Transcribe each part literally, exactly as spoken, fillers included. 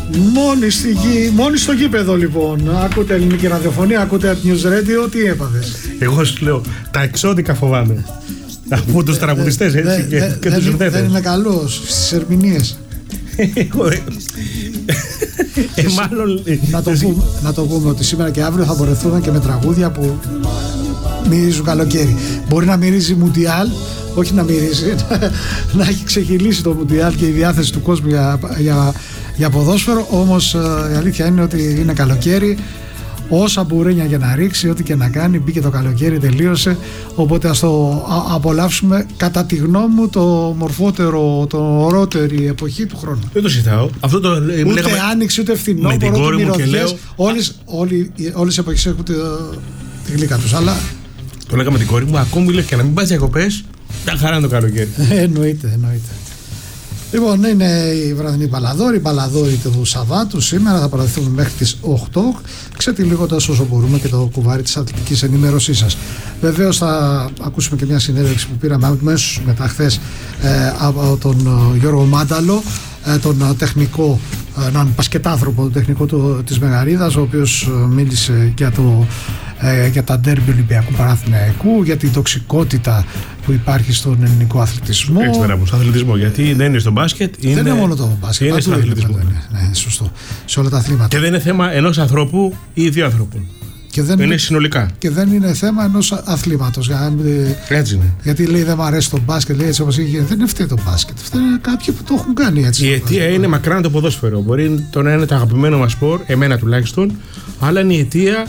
Μόνοι, στη γη, μόνοι στο γήπεδο λοιπόν. Ακούτε ελληνική ραδιοφωνία, ακούτε News Radio. Τι έπαθες? Εγώ σου λέω, τα εξώδικα φοβάμαι. Από τους τραγουδιστές έτσι δε, και, δε, και τους ορθέτες. Δεν είναι καλός στις ερμηνείες. ε, μάλλον, να, το πούμε, να το πούμε ότι σήμερα και αύριο θα μπορεθούμε και με τραγούδια που μυρίζουν καλοκαίρι. Μπορεί να μυρίζει Μουντιάλ, όχι να μυρίζει, να έχει ξεχυλήσει το Μουντιάλ και η διάθεση του κόσμου για, για, για ποδόσφαιρο. Όμως η αλήθεια είναι ότι είναι καλοκαίρι. Όσα μπουρένια για να ρίξει, ό,τι και να κάνει, μπήκε το καλοκαίρι, τελείωσε. Οπότε ας το απολαύσουμε, κατά τη γνώμη μου, το μορφότερο, το ωραιότερη εποχή του χρόνου. Δεν το συζητάω. Αυτό το, ούτε λέγαμε, άνοιξη, ούτε φθινόπωρο, ούτε μυρωδιές. Όλες, όλες οι εποχές έχουν τη, τη γλύκα τους. Αλλά... Το λέγαμε την κόρη μου, ακόμη λέει και να μην πας διακοπές, τα χαρά είναι το καλοκαίρι. εννοείται, εννοείται. Λοιπόν, είναι η βραδινή Παλαδόρη, η Παλαδόρη του Σαββάτου. Σήμερα θα παραδεχθούμε μέχρι τις οκτώ, ξετυλίγοντας όσο μπορούμε και το κουβάρι της αθλητικής ενημέρωσής σας. Βεβαίως θα ακούσουμε και μια συνέντευξη που πήραμε αμέσως μετά χθες ε, από τον Γιώργο Μάνταλο, ε, τον τεχνικό, έναν πασκετάνθρωπο, τον τεχνικό του, της Μεγαρίδας, ο οποίος μίλησε για το Ε, για τα ντέρμπι Ολυμπιακού Παναθηναϊκού, για την τοξικότητα που υπάρχει στον ελληνικό αθλητισμό. Έτσι, μπράβο, στον αθλητισμό. Γιατί δεν είναι στο μπάσκετ. Είναι... Δεν είναι μόνο το μπάσκετ. Είναι στον αθλητισμό. Είναι, ναι, σωστό. Σε όλα τα αθλήματα. Και δεν είναι θέμα ενός ανθρώπου ή δύο ανθρώπων. Και δεν είναι, είναι συνολικά. Και δεν είναι θέμα ενός αθλήματος. Για, έτσι είναι. Γιατί λέει δεν μου αρέσει το μπάσκετ, λέει έτσι όπως είχε. Δεν είναι φταίει το μπάσκετ. Φταίει κάποιοι που το έχουν κάνει έτσι. Η αιτία είναι μακράν το ποδόσφαιρο. Μπορεί το να είναι το αγαπημένο μας σπορ, εμένα τουλάχιστον, αλλά είναι η αιτία.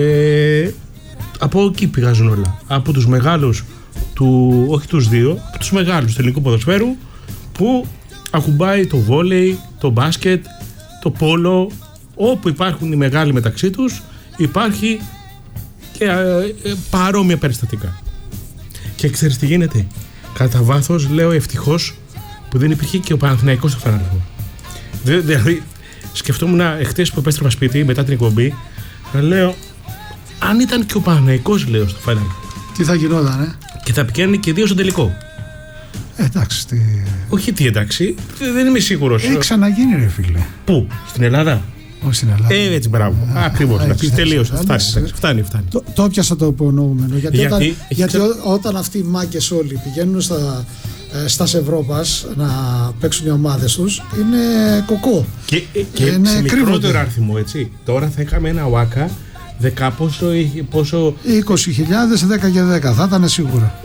Ε, από εκεί πηγάζουν όλα. Από τους μεγάλους, του, όχι τους δύο, από τους μεγάλους του ελληνικού ποδοσφαίρου που ακουμπάει το βόλεϊ, το μπάσκετ, το πόλο. Όπου υπάρχουν οι μεγάλοι μεταξύ τους, υπάρχει και ε, ε, παρόμοια περιστατικά. Και ξέρεις τι γίνεται? Κατά βάθος λέω ευτυχώς που δεν υπήρχε και ο Παναθηναϊκός στο φανάρι. Δηλαδή σκεφτόμουν εχθές που επέστρεφα σπίτι μετά την εκπομπή, να λέω αν ήταν και ο Παναθηναϊκός, λέω, στο Final. Τι θα γινόταν, ε? Και θα πηγαίνουν και δύο στο τελικό. Ε, εντάξει. Τι... Όχι τι εντάξει, δεν είμαι σίγουρος. Έχει ξαναγίνει, ρε φίλε. Πού, στην Ελλάδα? Όχι στην Ελλάδα. Ε, έτσι, μπράβο. Ε, Ακριβώς. Τελείωσε. Φτάνει, φτάνει, φτάνει. Το, το πιάσα το υπονοούμενο. Γιατί, γιατί, όταν, έχει γιατί ξα... ό, όταν αυτοί οι μάγκες όλοι πηγαίνουν στα, ε, στας Ευρώπας να παίξουν οι ομάδες τους, είναι κοκό. Και, και είναι σε μικρότερο κρύβονται. αριθμό, έτσι. Τώρα θα είχαμε ένα ΟΑΚΑ. Δέκα πόσο, πόσο... είκοσι χιλιάδες, δέκα και δέκα θα ήταν σίγουρα.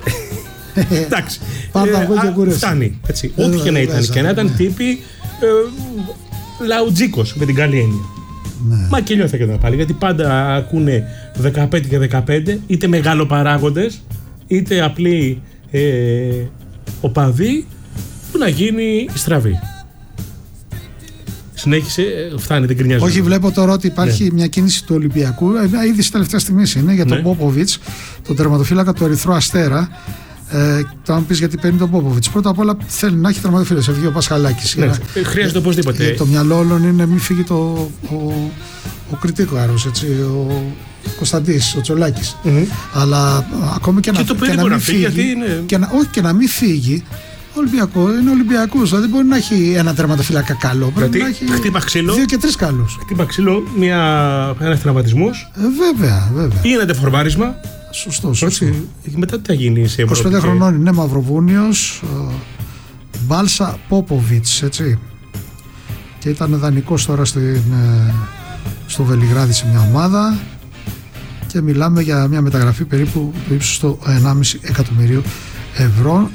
Εντάξει. Πάρτα εγώ και κούρεση. Φτάνει. Έτσι. Ό,τι και να ήταν. Και να ήταν τύποι λαουτζίκος με την καλή έννοια. Μα και νιώθα και εδώ πάλι. Γιατί πάντα ακούνε δεκαπέντε και δεκαπέντε, είτε μεγαλοπαράγοντες, είτε απλοί οπαδοί, που να γίνει στραβή. Συνέχισε, φτάνει, δεν κρινιάζει. Όχι, βλέπω τώρα ότι υπάρχει ναι. μια κίνηση του Ολυμπιακού. Ήδη στη τελευταία στιγμή είναι για τον ναι. Πόποβιτς, τον τερματοφύλακα του Ερυθρού Αστέρα. Ε, το αν πει γιατί παίρνει τον Πόποβιτς. Πρώτα απ' όλα θέλει να έχει τερματοφύλακα. Σε βγει ο Πασχαλάκης. Ναι, για, χρειάζεται οπωσδήποτε. Για το μυαλό όλων είναι μην φύγει το, ο, ο κριτήκαρος, έτσι, ο Κωνσταντής, ο Τσολάκης. Mm-hmm. Αλλά ακόμη και, και να, το και να μην φύγει. Γιατί είναι... και να, όχι και να μην φύγει. Ολυμπιακό, είναι Ολυμπιακός, δηλαδή μπορεί να έχει ένα τερματοφύλακα καλό. Πρέπει να έχει χτύπα ξύλο, δύο και τρεις καλούς. Χτύπα ξύλο, ένα τραυματισμός. Ε, βέβαια, βέβαια. Ή ένα δεφορμάρισμα. Σωστό, σωστό. Μετά τι θα γίνει σε Ευρώπη. είκοσι πέντε χρονών είναι Μαυροβούνιος, Μπάλσα Πόποβιτς, έτσι. Και ήταν δανεικός τώρα στην, στο Βελιγράδι σε μια ομάδα. Και μιλάμε για μια μεταγραφή περίπου του ύψους στο ενάμιση εκατομμυρίου ευρώ.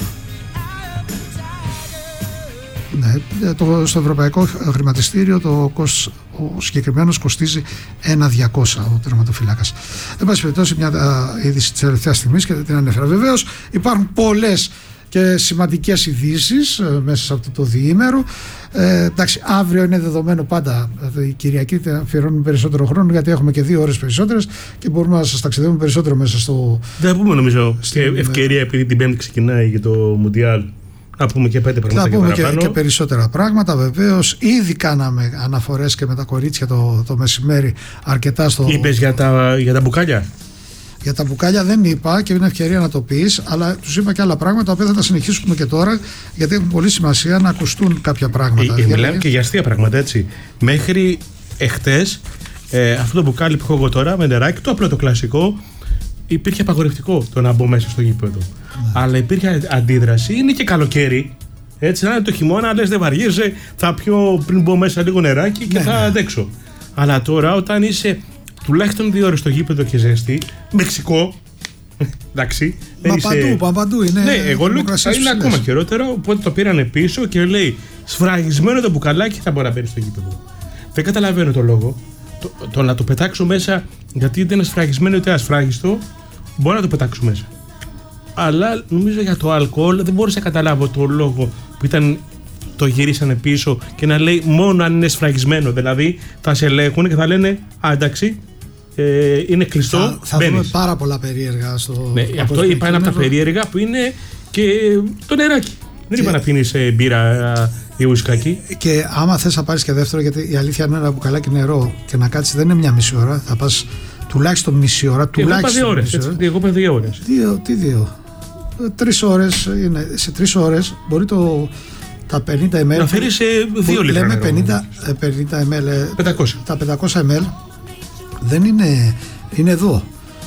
Ναι, το, στο ευρωπαϊκό χρηματιστήριο το κόσ, ο συγκεκριμένος κοστίζει ένα διακόσια ο τερματοφυλάκας. Εν πάση περιπτώσει, μια είδηση της τελευταίας στιγμής και την ανέφερα. Βεβαίως υπάρχουν πολλές και σημαντικές ειδήσεις ε, μέσα σε αυτό το διήμερο. Ε, εντάξει, αύριο είναι δεδομένο πάντα. Η Κυριακή αφιερώνουμε περισσότερο χρόνο γιατί έχουμε και δύο ώρες περισσότερες και μπορούμε να σας ταξιδεύουμε περισσότερο μέσα στο. Δεν θα πούμε νομίζω στην... και ευκαιρία επειδή την Πέμπτη ξεκινάει για το Μουντιάλ. Να πούμε και πέντε πράγματα. Θα πούμε και, και, και περισσότερα πράγματα. Βεβαίως, ήδη κάναμε αναφορές και με τα κορίτσια το, το μεσημέρι αρκετά στο. Είπες για τα, για τα μπουκάλια. Για τα μπουκάλια δεν είπα και είναι ευκαιρία να το πεις, αλλά τους είπα και άλλα πράγματα τα οποία θα τα συνεχίσουμε και τώρα, γιατί έχουν πολύ σημασία να ακουστούν κάποια πράγματα. Ε, ε, μιλάμε και για αστεία πράγματα, έτσι. Μέχρι εχθές, ε, αυτό το μπουκάλι που έχω εγώ τώρα με νεράκι, το απλό το κλασικό, υπήρχε απαγορευτικό το να μπω μέσα στο γήπεδο. Ναι. Αλλά υπήρχε αντίδραση, είναι και καλοκαίρι. Έτσι, να είναι το χειμώνα, λες δεν βαριέσαι, θα πιω πριν μπω μέσα λίγο νεράκι και ναι, θα ναι. αντέξω. Αλλά τώρα, όταν είσαι τουλάχιστον δύο ώρες στο γήπεδο και ζέστη, Μεξικό. Εντάξει. Μα είσαι... παντού, πα, παντού είναι. Ναι, εγώ λέω ότι θα είναι ακόμα χειρότερο. Οπότε το πήρανε πίσω και λέει σφραγισμένο το μπουκαλάκι θα μπορεί να μπαίνει στο γήπεδο. Δεν καταλαβαίνω το λόγο. Το, το να το πετάξω μέσα, γιατί δεν είναι σφραγισμένο ούτε ασφράγιστο, μπορώ να το πετάξω μέσα. Αλλά νομίζω για το αλκοόλ δεν μπορούσα να καταλάβω το λόγο που ήταν. Το γυρίσανε πίσω και να λέει μόνο αν είναι σφραγισμένο. Δηλαδή θα σε ελέγχουν και θα λένε α, εντάξει, ε, είναι κλειστό. Θα, θα δούμε πάρα πολλά περίεργα στο. Ναι, αυτό είπα ένα από τα περίεργα που είναι και το νεράκι. Δεν είπα να πίνεις ε, μπύρα ή ουσκάκι. Και άμα θες να πάρεις και δεύτερο, γιατί η αλήθεια είναι ένα μπουκαλάκι νερό και να κάτσεις δεν είναι μια μισή ώρα. Θα πας τουλάχιστον μισή ώρα. Τουλάχιστον εγώ είπα δύο ώρες. Εγώ είπα δύο ώρες. Δύο, τι δύο. Τρεις ώρες είναι. Σε τρεις ώρες μπορεί το. Τα πενήντα μιλιλίτρα. Να φέρεις δύο λίτρα. Λέμε πενήντα, πενήντα μιλιλίτρα. πεντακόσια. Τα πεντακόσια μιλιλίτρα δεν είναι, είναι εδώ.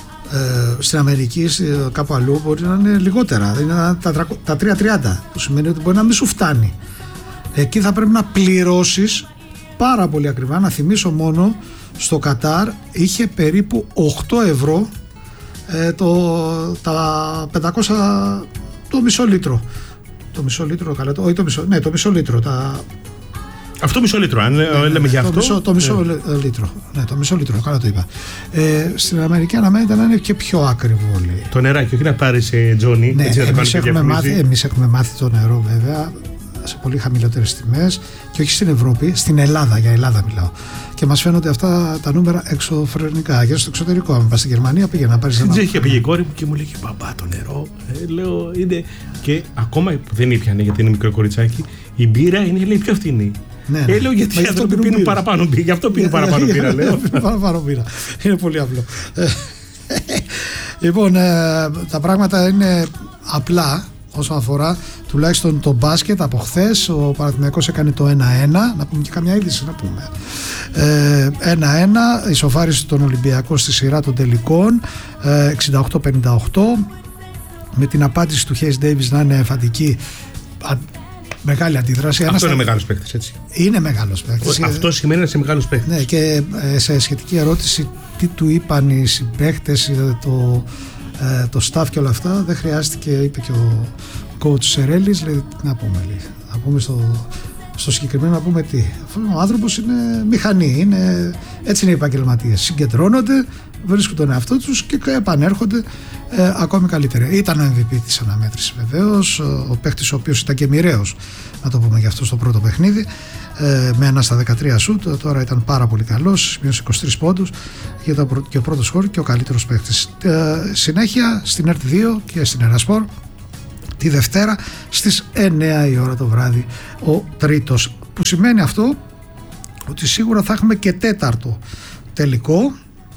Ε, στην Αμερική, κάπου αλλού μπορεί να είναι λιγότερα. Είναι τα, τα τριακόσια τριάντα, που σημαίνει ότι μπορεί να μην σου φτάνει. Εκεί θα πρέπει να πληρώσεις πάρα πολύ ακριβά. Να θυμίσω μόνο, στο Κατάρ είχε περίπου οκτώ ευρώ ε, το, τα πεντακόσια, το μισό λίτρο. Το μισό λίτρο, καλά, το, όχι το μισό, ναι, το μισό λίτρο. Τα... Αυτό μισό λίτρο, αν ναι, λέμε ναι, για το αυτό. Μισό, το μισό ναι. λίτρο. Ναι, το μισό λίτρο, καλά το είπα. Ε, στην Αμερική αναμένεται να είναι και πιο ακριβό. Λέει. Το νεράκι, όχι να πάρει σε Τζόνι. Ναι, εμείς έχουμε, μάθει, εμείς έχουμε μάθει το νερό βέβαια σε πολύ χαμηλότερες τιμές και όχι στην Ευρώπη, στην Ελλάδα, για Ελλάδα μιλάω. Και μας φαίνονται αυτά τα νούμερα εξωφρενικά. Για στο εξωτερικό, αν πας στη Γερμανία, πήγε να πάρεις ένα. Στην Τσέχια πήγε η κόρη μου και μου λέει: μπαμπά, το νερό. Ε, λέω, είναι. Και ακόμα που δεν ήπιανε γιατί είναι μικρό κοριτσάκι, η μπύρα είναι λέει, πιο φθηνή. Ναι, ναι. Ε, λέω γιατί οι άνθρωποι πίνουν πίνουν παραπάνω μπύρα. Γι' αυτό πίνουν παραπάνω μπύρα, λέω. Παραπάνω μπύρα. Είναι πολύ απλό. Λοιπόν, τα πράγματα είναι απλά. Όσον αφορά τουλάχιστον το μπάσκετ, από χθες ο Παναθηναϊκός έκανε το ένα ένα, να πούμε και καμιά είδηση να πούμε. ένα ένα, ισοφάρισε τον Ολυμπιακό στη σειρά των τελικών, ε, εξήντα οκτώ πενήντα οκτώ, με την απάντηση του Hayes Davis να είναι φαντική, α, μεγάλη αντίδραση. Αυτό Ένας είναι μεγάλος παίκτης, έτσι. Είναι μεγάλος παίκτης. Αυτό σημαίνει να είσαι μεγάλος παίκτης. Ναι, και ε, σε σχετική ερώτηση τι του είπαν οι συμπαίκτες, το... Ε, το staff και όλα αυτά, δεν χρειάστηκε, είπε και ο coach Σερέλης, λέει, να πούμε, λέει, να πούμε στο, στο συγκεκριμένο να πούμε τι. Ο άνθρωπος είναι μηχανή, είναι, έτσι είναι οι επαγγελματίες. Συγκεντρώνονται, βρίσκουν τον εαυτό τους και επανέρχονται ε, ακόμη καλύτερα. Ήταν ο εμ βι πι της αναμέτρησης βεβαίως, ο παίχτης ο οποίος ήταν και μοιραίος, να το πούμε γι' αυτό στο πρώτο παιχνίδι, ε, με ένα στα δεκατρία σουτ, τώρα ήταν πάρα πολύ καλός, σημείωσε είκοσι τρεις πόντους και, το, και ο πρώτος σκορ και ο καλύτερος παίχτης. Ε, συνέχεια στην ΕΡΤ δύο και στην Ερασπορ τη Δευτέρα στις εννιά η ώρα το βράδυ ο τρίτος, που σημαίνει αυτό ότι σίγουρα θα έχουμε και τέταρτο τελικό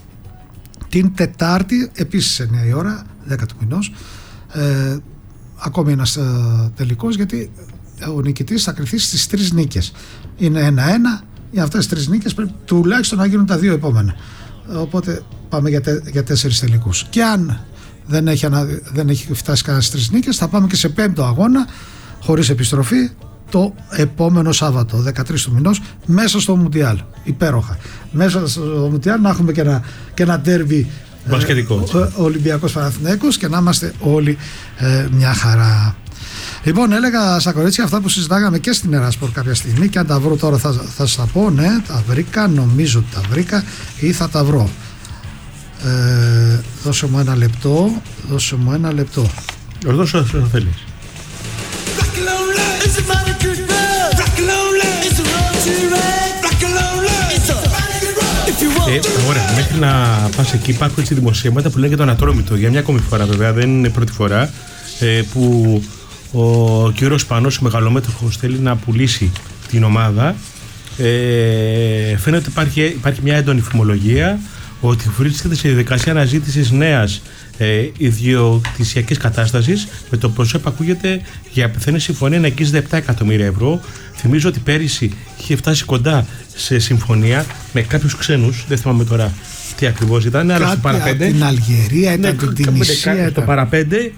την Τετάρτη, επίσης εννιά η ώρα, δέκα του μηνός, ε, ακόμη ένας ε, τελικός, γιατί ο νικητής θα κριθεί στις τρεις νίκες. Είναι ένα ένα, για αυτές τις τρεις νίκες πρέπει τουλάχιστον να γίνουν τα δύο επόμενα. Οπότε πάμε για, τε, για τέσσερις τελικούς. Και αν δεν έχει, ανα, δεν έχει φτάσει κανένα στις τρεις νίκες, θα πάμε και σε πέμπτο αγώνα, χωρίς επιστροφή, το επόμενο Σάββατο, δεκατρείς του μηνός, μέσα στο Μουντιάλ. Υπέροχα. Μέσα στο Μουντιάλ να έχουμε και ένα, και ένα ντέρμπι μπασκετικό, ε, Ολυμπιακός Παναθηναϊκός και να είμαστε όλοι ε, μια χαρά. Λοιπόν, έλεγα στα κορίτσια αυτά που συζητάγαμε και στην Ερασπορ κάποια στιγμή, και αν τα βρω τώρα θα, θα σας τα πω. Ναι, τα βρήκα, νομίζω ότι τα βρήκα ή θα τα βρω. Ε, δώσε μου ένα λεπτό, δώσε μου ένα λεπτό. Ορδώσου όσο θέλεις. Ε, ωραία, μέχρι να πας εκεί υπάρχουν έτσι δημοσίευματα που λένε για το Ανατρόμητο. Για μια ακόμη φορά βέβαια, δεν είναι πρώτη φορά, ε, που ο κύριος Σπανός, ο μεγαλομέτωχος, θέλει να πουλήσει την ομάδα. Ε, φαίνεται ότι υπάρχει, υπάρχει μια έντονη φημολογία ότι βρίσκεται σε διαδικασία αναζήτησης νέας ε, ιδιοκτησιακής κατάστασης, με το προσέπ ακούγεται για πιθανή συμφωνία να αγγίζει επτά εκατομμύρια ευρώ. Θυμίζω ότι πέρυσι είχε φτάσει κοντά σε συμφωνία με κάποιους ξένους, δεν θυμάμαι τώρα τι ακριβώς ήταν, αλλά στο παραπέντε. Την Αλγερία, ήταν την Τινησία. Το παραπέντε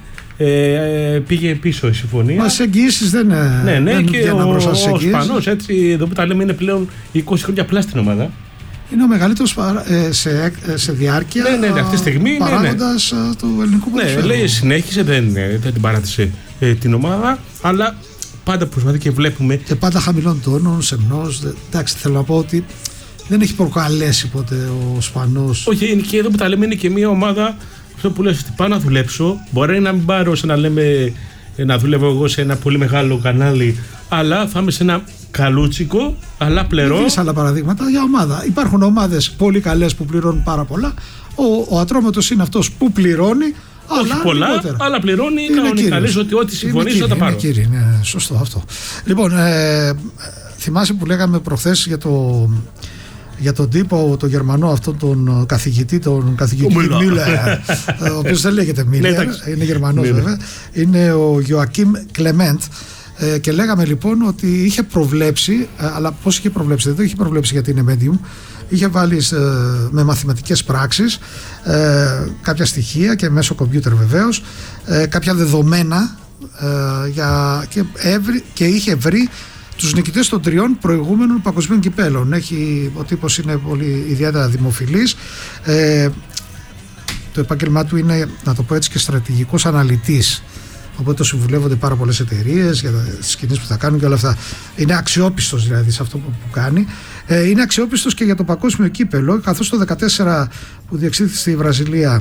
ε, πήγε πίσω η συμφωνία. Μα σε εγγυήσεις δεν είναι. Ναι, ναι, δεν και ο, ο Σπανός, έτσι, εδώ που τα λέμε, είναι πλέον είκοσι χρόνια απλά στην ομάδα. Είναι ο μεγαλύτερος σε, σε διάρκεια, ναι, ναι, αυτή τη στιγμή, παράγοντας ναι, ναι. του ελληνικού ποδοσφαίρου. Ναι, λέει, συνέχισε, δεν, δεν την παράτησε ε, την ομάδα, αλλά πάντα προσπαθεί και βλέπουμε. Και πάντα χαμηλών τόνων, σεμνός. Εντάξει, θέλω να πω ότι δεν έχει προκαλέσει ποτέ ο Σπανός. Όχι, και εδώ που τα λέμε είναι και μια ομάδα, αυτό που λες, ότι πάω να δουλέψω. Μπορεί να μην πάρω σε να λέμε, να δουλεύω εγώ σε ένα πολύ μεγάλο κανάλι, αλλά θα είμαι σε ένα καλούτσικο, αλλά πληρώ. Δεν άλλα παραδείγματα για ομάδα. Υπάρχουν ομάδες πολύ καλές που πληρώνουν πάρα πολλά. Ο, ο Ατρόμητος είναι αυτός που πληρώνει. Όχι αλλά πολλά, λιγότερα. Αλλά πληρώνει κανονικά. Λες ότι ό,τι συμφωνείς θα τα πάρω. Είναι κύριε, ναι, σωστό αυτό. Λοιπόν, ε, θυμάσαι που λέγαμε προχθές για το. Για τον τύπο, τον Γερμανό, αυτόν τον καθηγητή, τον καθηγητή Μίλλερ, ο οποίος δεν λέγεται Μίλλερ, είναι Γερμανός βέβαια, είναι ο Γιοακίμ Κλεμέντ. Και λέγαμε λοιπόν ότι είχε προβλέψει, αλλά πώς είχε προβλέψει, δεν το είχε προβλέψει γιατί είναι medium, είχε βάλει με μαθηματικές πράξεις κάποια στοιχεία και μέσω κομπιούτερ βεβαίως, κάποια δεδομένα για, και, έβρι, και είχε βρει τους νικητές των τριών προηγούμενων παγκοσμίων κυπέλων. Έχει, ο τύπος είναι πολύ ιδιαίτερα δημοφιλής. Ε, το επάγγελμά του είναι, να το πω έτσι, και στρατηγικός αναλυτής. Οπότε το συμβουλεύονται πάρα πολλές εταιρείες για τις κινήσεις που θα κάνουν και όλα αυτά. Είναι αξιόπιστος δηλαδή σε αυτό που κάνει. Ε, είναι αξιόπιστος και για το παγκόσμιο κύπελο, καθώς το δεκατέσσερα που διεξήχθη στη Βραζιλία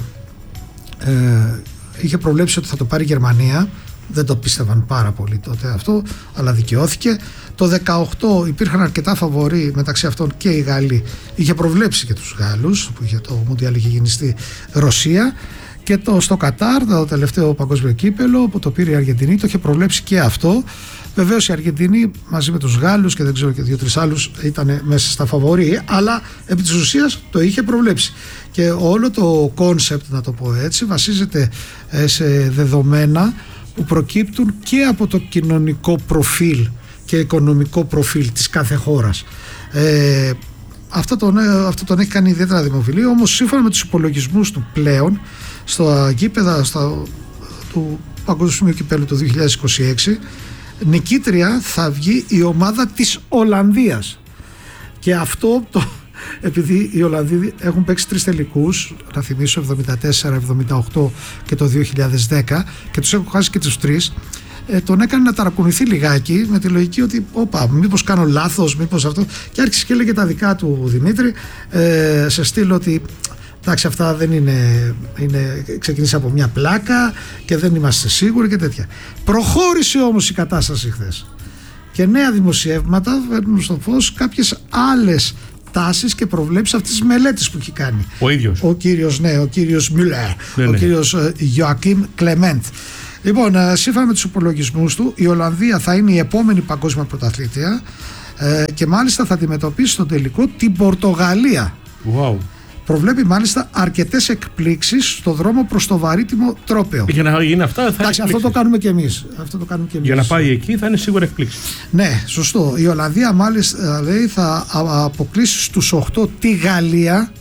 ε, είχε προβλέψει ότι θα το πάρει η Γερμανία. Δεν το πίστευαν πάρα πολύ τότε αυτό, αλλά δικαιώθηκε. Το δεκαοκτώ υπήρχαν αρκετά φαβορί, μεταξύ αυτών και οι Γάλλοι. Είχε προβλέψει και τους Γάλλους, που είχε το Μουντιάλ είχε γίνει στη Ρωσία. Και το, στο Κατάρ, το τελευταίο παγκόσμιο κύπελο που το πήρε η Αργεντινή, το είχε προβλέψει και αυτό. Βεβαίως η Αργεντινή μαζί με τους Γάλλους και δεν ξέρω και δύο-τρεις άλλους ήταν μέσα στα φαβορί, αλλά επί της ουσίας το είχε προβλέψει. Και όλο το κόνσεπτ, να το πω έτσι, βασίζεται σε δεδομένα που προκύπτουν και από το κοινωνικό προφίλ και οικονομικό προφίλ της κάθε χώρας. Ε, αυτό, τον, αυτό τον έχει κάνει ιδιαίτερα δημοφιλή, όμως σύμφωνα με τους υπολογισμούς του πλέον στο γήπεδα στο, του Παγκοσμίου Κυπέλλου του δύο χιλιάδες είκοσι έξι, νικήτρια θα βγει η ομάδα της Ολλανδίας. Και αυτό το, επειδή οι Ολλανδοί έχουν παίξει τρεις τελικούς, να θυμίσω, εβδομήντα τέσσερα, εβδομήντα οκτώ και το δύο χιλιάδες δέκα, και τους έχουν χάσει και τους τρεις, ε, τον έκανε να ταρακουνηθεί λιγάκι με τη λογική ότι όπα, μήπως κάνω λάθος, μήπως αυτό, και άρχισε και έλεγε τα δικά του Δημήτρη, ε, σε στυλ ότι εντάξει, αυτά δεν είναι, είναι ξεκίνησε από μια πλάκα και δεν είμαστε σίγουροι και τέτοια. Προχώρησε όμως η κατάσταση χθες και νέα δημοσιεύματα φέρνουν στο φως κάποιες άλλες τάσεις και προβλέψεις αυτής της μελέτης που έχει κάνει ο ίδιος ο κύριος, ναι, ο κύριος Μιουλέρ, ναι, ο ναι. κύριος Γιοακίμ Κλεμέντ. Λοιπόν, σύμφωνα με τους υπολογισμούς του, η Ολλανδία θα είναι η επόμενη παγκόσμια πρωταθλήτρια και μάλιστα θα αντιμετωπίσει στο τελικό την Πορτογαλία. Wow. Προβλέπει μάλιστα αρκετές εκπλήξεις στο δρόμο προς το βαρύτιμο τρόπαιο. Για να γίνει αυτά θα Εντάξει, αυτό το κάνουμε και εμείς. Αυτό το κάνουμε και εμείς. Για να πάει εκεί θα είναι σίγουρα εκπλήξεις. Ναι, σωστό. Η Ολλανδία μάλιστα λέει θα αποκλείσει στους οκτώ τη Γαλλία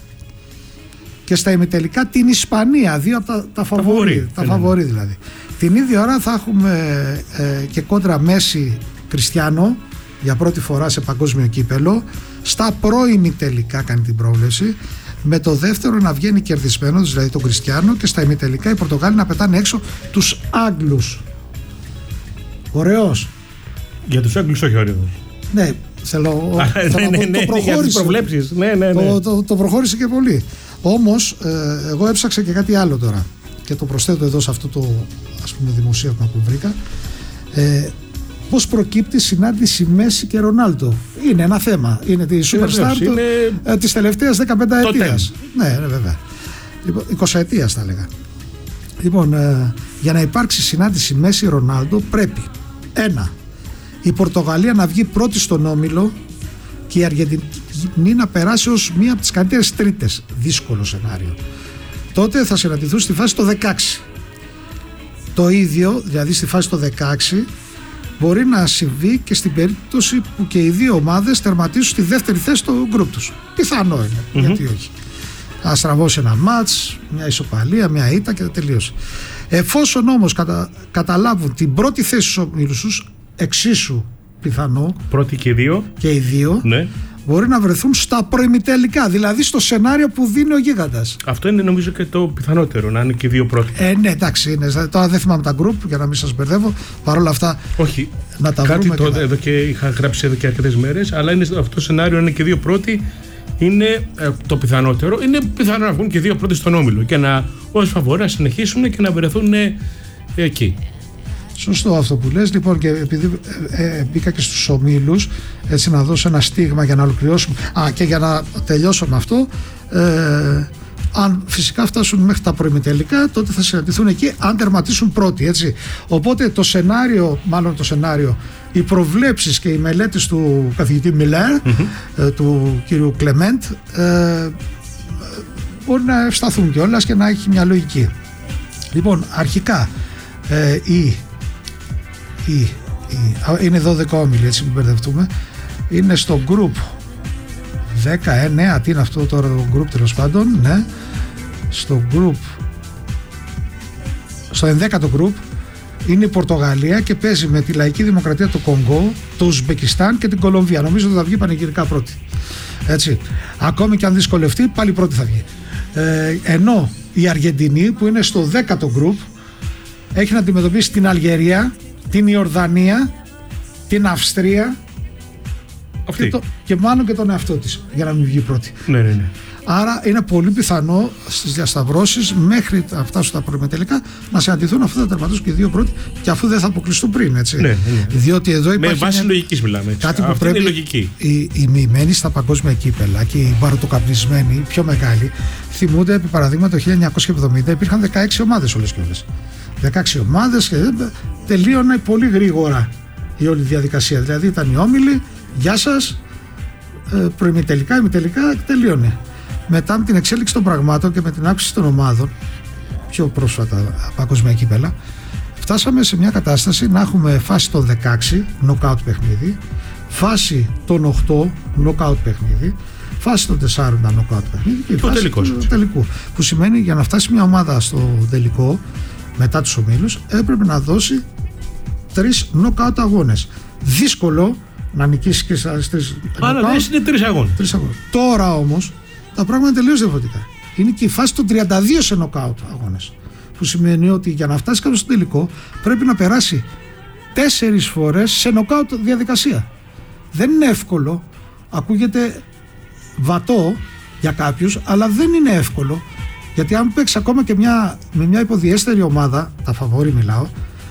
και στα ημιτελικά την Ισπανία. Δύο από τα, τα φαβορί. Τα φαβορί δηλαδή. Την ίδια ώρα θα έχουμε ε, και κόντρα Μέση Κριστιάνο για πρώτη φορά σε παγκόσμιο κύπελο. Στα πρώιμη τελικά κάνει την πρόβλεψη, με το δεύτερο να βγαίνει κερδισμένο, δηλαδή τον Κριστιάνο, και στα ημιτελικά οι Πορτογάλοι να πετάνε έξω τους Άγγλους. Ωραίος. Για τους Άγγλους όχι ωραίος. Ναι, θέλω, Α, θέλω ναι, να πω, ναι, το προχώρησε. Ναι, ναι, ναι. Το, το, το προχώρησε και πολύ. Όμως ε, εγώ έψαξα και κάτι άλλο τώρα και το προσθέτω εδώ σε αυτό το, ας πούμε, δημοσίευμα που βρήκα. Ε, Πώς προκύπτει συνάντηση Μέση και Ρονάλντο. Είναι ένα θέμα. Είναι τη superstar του, είναι... ε, της τελευταίας δεκαπέντε ετίας. Ναι, ναι, βέβαια. Λοιπόν, είκοσι ετίας θα έλεγα. Λοιπόν, ε, για να υπάρξει συνάντηση Μέση Ρονάλντο πρέπει ένα, η Πορτογαλία να βγει πρώτη στον όμιλο και η Αργεντινή, πιθανή να περάσει ως μία από τις καλύτερες τρίτες. Δύσκολο σενάριο. Τότε θα συναντηθούν στη φάση το δεκαέξι. Το ίδιο, δηλαδή στη φάση το δεκαέξι, μπορεί να συμβεί και στην περίπτωση που και οι δύο ομάδες τερματίσουν στη δεύτερη θέση στο γκρουπ τους. Πιθανό είναι, mm-hmm. γιατί όχι. Θα στραβώσει ένα μάτς, μια ισοπαλία, μια ήττα και τελείωσε. Εφόσον όμως κατα, καταλάβουν την πρώτη θέση στους ομίλους τους, εξίσου πιθανό, πρώτη και δύο, και οι δύο, ναι. μπορεί να βρεθούν στα προημιτελικά, δηλαδή στο σενάριο που δίνει ο γίγαντας. Αυτό είναι νομίζω και το πιθανότερο, να είναι και οι δύο πρώτοι. Ε, ναι, εντάξει, είναι. Τώρα δεν θυμάμαι τα γκρουπ για να μην σας μπερδεύω. Παρ' όλα αυτά, όχι, να τα κάτι βρούμε. Το, και εδώ και είχα γράψει εδώ και αρκετές μέρες, αλλά είναι αυτό το σενάριο, είναι και οι δύο πρώτοι. Είναι ε, το πιθανότερο. Είναι πιθανό να βγουν και οι δύο πρώτοι στον όμιλο και να ως φαβορί να συνεχίσουν και να βρεθούν ε, ε, εκεί. Σωστό αυτό που λες. Λοιπόν, και επειδή ε, ε, μπήκα και στους ομίλους, έτσι να δώσω ένα στίγμα για να ολοκληρώσουμε. Α, και για να τελειώσω με αυτό, ε, αν φυσικά φτάσουν μέχρι τα προημιτελικά, τότε θα συναντηθούν εκεί, αν τερματίσουν πρώτοι, έτσι. Οπότε το σενάριο, μάλλον το σενάριο, οι προβλέψεις και οι μελέτες του καθηγητή Μιλέρ, mm-hmm. ε, του κύριου Κλεμέντ, ε, μπορεί να ευσταθούν κιόλας και να έχει μια λογική. Λοιπόν, αρχικά ε, η, η, η, είναι δώδεκα όμιλοι, έτσι μην μπερδευτούμε, είναι στο group δεκαεννέα, τι είναι αυτό τώρα το group τέλος πάντων, ναι, στο group, στο ενδέκατο group είναι η Πορτογαλία και παίζει με τη Λαϊκή Δημοκρατία του Κονγκό, το Ουσμπεκιστάν και την Κολομβία. Νομίζω ότι θα βγει πανηγυρικά πρώτη. Έτσι. Ακόμη και αν δυσκολευτεί, πάλι πρώτη θα βγει. Ε, ενώ η Αργεντινή, που είναι στο δέκατο group, έχει να αντιμετωπίσει την Αλγερία, την Ιορδανία, την Αυστρία και, το, και μάλλον και τον εαυτό της, για να μην βγει πρώτη. Ναι, ναι, ναι. Άρα είναι πολύ πιθανό στις διασταυρώσεις μέχρι να φτάσουν στα προημιτελικά να συναντηθούν, αφού θα τερματίσουν και οι δύο πρώτοι, και αφού δεν θα αποκλειστούν πριν. Έτσι. Ναι, ναι. Διότι εδώ υπάρχει. Με βάση μια... λογικής μιλάμε. Έτσι. Κάτι που αυτή πρέπει. Είναι λογική. Οι, οι μοιημένοι στα παγκόσμια κύπελα και οι μπαρωτοκαπνισμένοι, οι πιο μεγάλοι, θυμούνται επί παραδείγμα το χίλια εννιακόσια εβδομήντα υπήρχαν δεκαέξι ομάδες όλες και όλες. δεκαέξι ομάδες και τελείωνε πολύ γρήγορα η όλη διαδικασία. Δηλαδή ήταν οι όμιλοι, γεια σας, προημιτελικά, ημιτελικά, τελείωνε. Μετά με την εξέλιξη των πραγμάτων και με την αύξηση των ομάδων, πιο πρόσφατα παγκοσμία κύπελα, φτάσαμε σε μια κατάσταση να έχουμε φάση των δεκαέξι knockout παιχνίδι, φάση των οκτώ knockout παιχνίδι, φάση των τεσσάρων knockout παιχνίδι και η φάση τελικός, του τελικού. Που σημαίνει για να φτάσει μια ομάδα στο τελικό, μετά τους ομίλους, έπρεπε να δώσει τρεις knockout αγώνες. Δύσκολο να νικήσει και στις τρεις. Αλλά δεν είναι τρεις αγώνες. Τρεις αγώνες. Τώρα όμως τα πράγματα είναι τελείως διαφορετικά. Είναι και η φάση των τριάντα δύο σε νοκάουτ αγώνες. Που σημαίνει ότι για να φτάσει κάποιος στο τελικό πρέπει να περάσει τέσσερις φορές σε νοκάουτ διαδικασία. Δεν είναι εύκολο. Ακούγεται βατό για κάποιους, αλλά δεν είναι εύκολο. Γιατί αν παίξει ακόμα και μια, με μια υποδιέστερη ομάδα, τα φαβόρι μιλάω,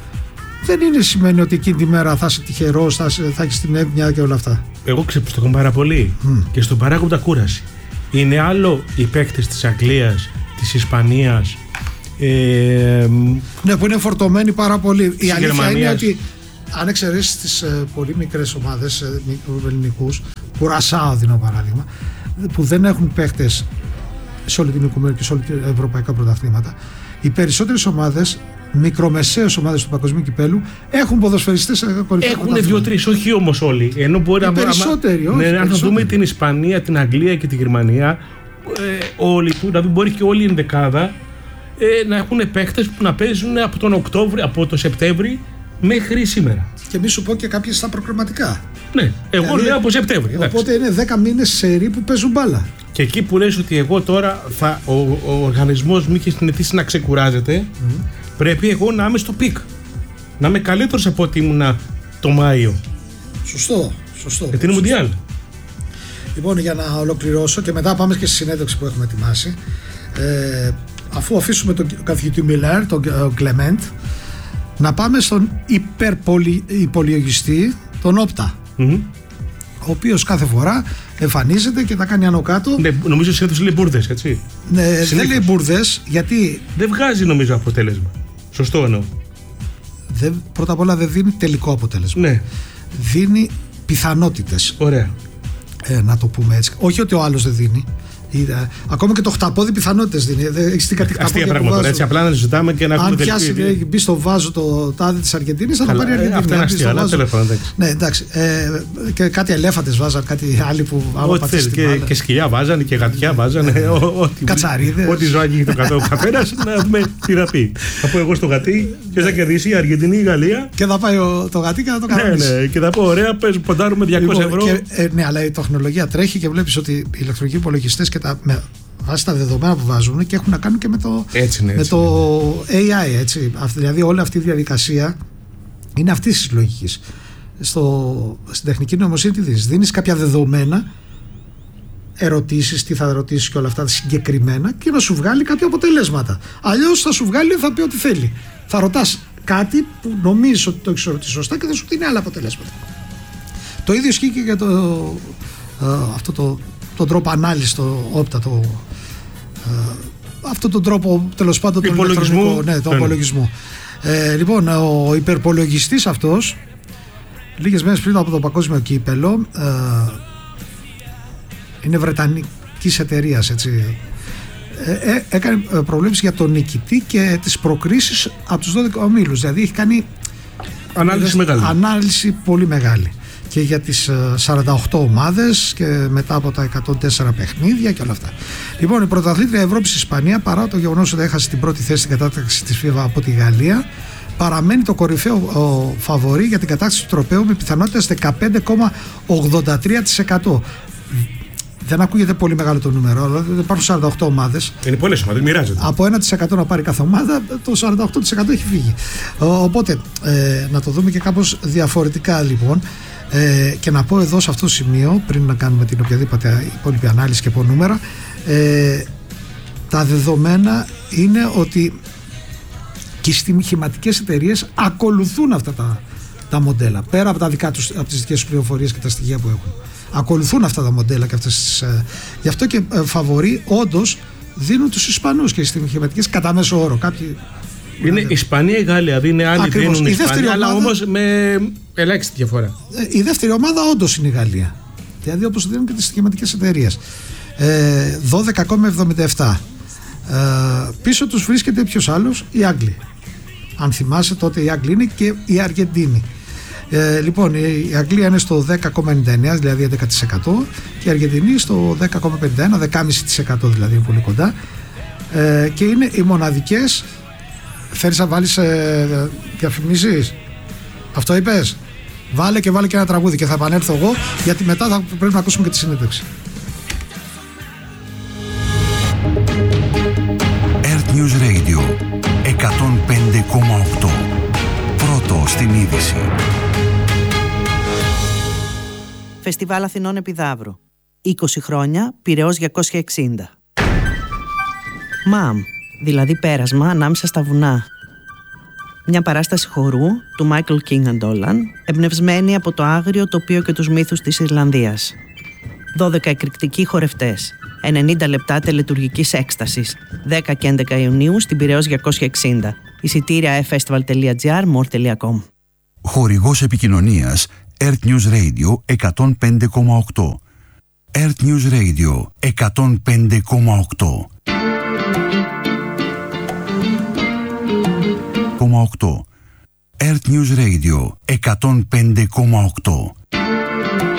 δεν είναι σημαίνει ότι εκείνη τη μέρα θα είσαι τυχερός, θα, θα έχεις την έμνοια και όλα αυτά. Εγώ ξέρω πως το έχω πάρα πολύ. Mm. Και στον παράγοντα κούραση. Είναι άλλο οι παίκτες της Αγγλίας, της Ισπανίας. Ε, ναι, που είναι φορτωμένοι πάρα πολύ. Η αλήθεια Γερμανίας. Είναι ότι αν εξαιρέσεις τις ε, πολύ μικρές ομάδες ε, ελληνικούς, Κουρασάο δίνω παράδειγμα, που δεν έχουν παίκτες σε όλη την οικουμενική και σε όλα τα ευρωπαϊκά πρωταθλήματα, οι περισσότερες ομάδες, μικρομεσαίες ομάδες του παγκοσμίου κυπέλου, έχουν ποδοσφαιριστές σε κορυφαία έχουν δύο-τρεις, όχι όμως όλοι. Ενώ μπορεί οι να περισσότεροι, άμα, όχι, ναι, αν θα δούμε την Ισπανία, την Αγγλία και τη Γερμανία, ε, όλοι, δηλαδή μπορεί και όλη η ενδεκάδα ε, να έχουν παίχτες που να παίζουν από τον Οκτώβριο, από το Σεπτέμβρη μέχρι σήμερα. Και μη σου πω και κάποιες στα προκριματικά. Ναι, εγώ δηλαδή, λέω από Σεπτέμβρη. Οπότε είναι δέκα μήνες σερί που παίζουν μπάλα. Και εκεί που λες ότι εγώ τώρα θα, ο, ο οργανισμός μου είχε συνηθίσει να ξεκουράζεται, mm. πρέπει εγώ να είμαι στο πικ. Να είμαι καλύτερος από ό,τι ήμουνα το Μάιο. Σωστό, σωστό. Γιατί είναι Μουντιάλ. Λοιπόν, για να ολοκληρώσω και μετά πάμε και στη συνέντευξη που έχουμε ετοιμάσει. Ε, αφού αφήσουμε τον καθηγητή Μιλέρ, τον Κλεμέντ, να πάμε στον υπερυπολογιστή, τον Όπτα. Mm-hmm. Ο οποίος κάθε φορά εμφανίζεται και τα κάνει άνω κάτω. Ναι, νομίζω συνήθως λέει μπουρδες, έτσι. Ναι, δεν λέει μπουρδες, γιατί. Δεν βγάζει νομίζω αποτέλεσμα. Σωστό εννοώ. Δεν, πρώτα απ' όλα δεν δίνει τελικό αποτέλεσμα. Ναι. Δίνει πιθανότητες. Ωραία. Ε, να το πούμε έτσι. Όχι ότι ο άλλος δεν δίνει. Είδα. Ακόμα και το χταπόδι πιθανότητες δίνει. Έχεις δει κάτι αστεία πράγματα. Έτσι απλά να συζητάμε και να αν πιάσει, έχει μπει στο βάζο το τάδε της Αργεντινής, θα το πάρει η Αργεντινή. Αυτά είναι αστεία, αλλά τέλος πάντων. Ναι, εντάξει. Ε, και κάτι ελέφαντες βάζαν, κάτι άλλοι που. Ό,τι θέλει. Και, και σκυλιά βάζανε και γατιά βάζανε. Κατσαρίδες. Ό,τι ζωάκι έχει το καθένας, να δούμε τι θα πει. Θα πω εγώ στο γατί, ποιος θα κερδίσει, η Αργεντινή ή η Γαλλία. Και θα πάει το γατί και θα το κάνει. Ναι, ναι. Και θα πω, ωραία, πες, ποντάρουμε διακόσια ευρώ. Ναι, αλλά η τεχνολογία τρέχει και βλέπεις ότι οι ηλεκτρονικοί υπολογιστές και τα. Βάσει τα δεδομένα που βάζουν και έχουν να κάνουν και με το, έτσι, ναι, με έτσι, το ναι. έι άι. Έτσι. Δηλαδή όλη αυτή η διαδικασία είναι αυτής της λογικής. Στο, στην τεχνική νοημοσύνη τι δίνεις? Δίνεις κάποια δεδομένα, ερωτήσεις, τι θα ερωτήσεις και όλα αυτά συγκεκριμένα και να σου βγάλει κάποια αποτελέσματα. Αλλιώς θα σου βγάλει, θα πει ό,τι θέλει. Θα ρωτάς κάτι που νομίζεις ότι το έχεις ρωτήσει σωστά και θα σου δίνει άλλα αποτελέσματα. Το ίδιο ισχύει και για το, ε, αυτό το τον τρόπο ανάλυση, το όπτα, το, ε, αυτό τον τρόπο τέλος πάντων τον υπολογισμού. Ναι, τον υπολογισμό. Ε, λοιπόν, ο υπερπολογιστής αυτός, λίγες μέρες πριν από το παγκόσμιο κύπελο, ε, είναι βρετανικής εταιρείας, έτσι. Ε, ε, έκανε προβλέψεις για τον νικητή και τις προκρίσεις από τους δώδεκα ομίλους. Δηλαδή έχει κάνει ανάλυση, μεγάλη. ανάλυση πολύ μεγάλη. Και για τις σαράντα οκτώ ομάδες και μετά από τα εκατόν τέσσερα παιχνίδια και όλα αυτά. Λοιπόν, η πρωταθλήτρια Ευρώπης η Ισπανία, παρά το γεγονός ότι έχασε την πρώτη θέση στην κατάταξη της φίβα από τη Γαλλία, παραμένει το κορυφαίο ο, φαβορί για την κατάκτηση του τροπαίου με πιθανότητες δεκαπέντε κόμμα ογδόντα τρία τοις εκατό. Δεν ακούγεται πολύ μεγάλο το νούμερο, αλλά υπάρχουν σαράντα οκτώ ομάδες. Είναι πολλές ομάδες, μοιράζεται. Από ένα τοις εκατό να πάρει κάθε ομάδα, το σαράντα οκτώ τοις εκατό έχει φύγει. Οπότε, ε, να το δούμε και κάπως διαφορετικά λοιπόν. Ε, και να πω εδώ σε αυτό το σημείο, πριν να κάνουμε την οποιαδήποτε υπόλοιπη ανάλυση και από νούμερα, ε, τα δεδομένα είναι ότι και οι στοιχηματικές εταιρείες ακολουθούν αυτά τα, τα μοντέλα, πέρα από, τα δικά τους, από τις δικές τους πληροφορίες και τα στοιχεία που έχουν. Ακολουθούν αυτά τα μοντέλα και αυτές τις, ε, γι' αυτό και ε, φαβορί όντως δίνουν τους Ισπανούς και οι στοιχηματικές κατά μέσο όρο. Κάποιοι είναι Ισπανία ή Γαλλία, δηλαδή είναι άλλοι δίνουν Ισπανία, αλλά όμως με ελάχιστη διαφορά. Η δεύτερη ομάδα όντως είναι η Γαλλία. Δηλαδή όπως δίνουν και τις στοιχηματικές εταιρείες. Ε, δώδεκα κόμμα εβδομήντα επτά. Ε, πίσω τους βρίσκεται ποιος άλλος? Οι Άγγλοι. Αν θυμάσαι, τότε οι Άγγλοι είναι και η Αργεντίνη. Ε, λοιπόν, η Αγγλία είναι στο δέκα κόμμα ενενήντα εννέα, δηλαδή έντεκα τοις εκατό, και η Αργεντινή στο δέκα κόμμα πενήντα ένα, δέκα κόμμα πέντε τοις εκατό, δηλαδή είναι πολύ κοντά. Ε, και είναι οι μοναδικές. Θέλεις να βάλεις ε, διαφημίσεις? Αυτό είπες? Βάλε και βάλε και ένα τραγούδι και θα επανέλθω εγώ, γιατί μετά θα πρέπει να ακούσουμε και τη συνέντευξη. Earth News Radio εκατόν πέντε κόμμα οκτώ. Πρώτο στην είδηση. Φεστιβάλ Αθηνών Επιδαύρου. είκοσι χρόνια, Πειραιώς διακόσια εξήντα. Μαμ, δηλαδή πέρασμα ανάμεσα στα βουνά. Μια παράσταση χορού του Michael King and Dolan, εμπνευσμένη από το άγριο τοπίο και τους μύθους της Ιρλανδίας. δώδεκα εκρηκτικοί χορευτές, ενενήντα λεπτά τελετουργικής έκστασης, δέκα και έντεκα Ιουνίου στην Πειραιώς διακόσια εξήντα. Εισιτήρια e-festival τελεία gr, more τελεία com. Χορηγός επικοινωνίας Earth News Radio εκατόν πέντε κόμμα οκτώ. Earth News Radio εκατόν πέντε κόμμα οκτώ. Earth News Radio εκατόν πέντε κόμμα οκτώ.